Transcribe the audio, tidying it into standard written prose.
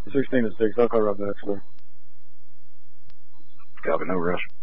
16 to 6. I'll call right back, sir. Copy, no rush.